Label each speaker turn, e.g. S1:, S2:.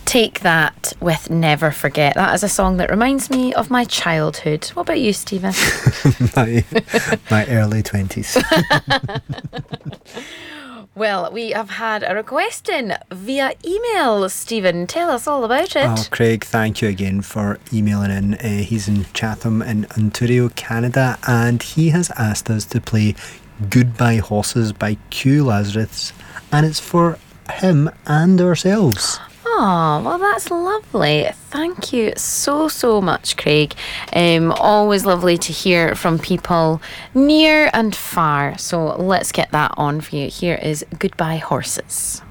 S1: Take That with Never Forget. That is a song that reminds me of my childhood. What about you, Stephen?
S2: my early 20s.
S1: Well, we have had a request in via email. Stephen, tell us all about it.
S2: Oh, Craig, thank you again for emailing in. He's in Chatham in Ontario, Canada, and he has asked us to play Goodbye Horses by Q Lazarus, and it's for him and ourselves.
S1: Oh, well, that's lovely. Thank you so much, Craig. Always lovely to hear from people near and far. So let's get that on for you. Here is Goodbye Horses.